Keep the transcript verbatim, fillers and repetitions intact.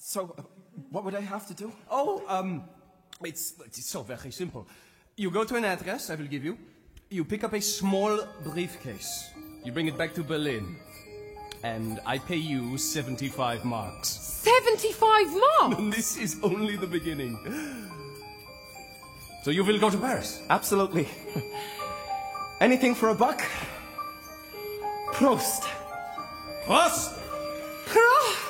So, uh, what would I have to do? Oh, um, it's, it's so very simple. You go to an address I will give you. You pick up a small briefcase. You bring it back to Berlin. And I pay you seventy-five marks. seventy-five marks? And this is only the beginning. So you will go to Paris? Absolutely. Anything for a buck? Prost. Prost! Prost!